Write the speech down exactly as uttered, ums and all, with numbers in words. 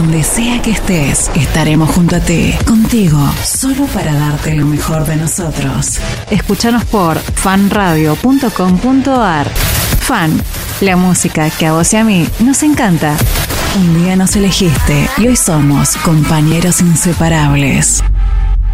donde sea que estés, estaremos junto a ti, contigo, solo para darte lo mejor de nosotros. Escúchanos por fan radio punto com punto a r. Fan, la música que a vos y a mí nos encanta. Un día nos elegiste y hoy somos compañeros inseparables.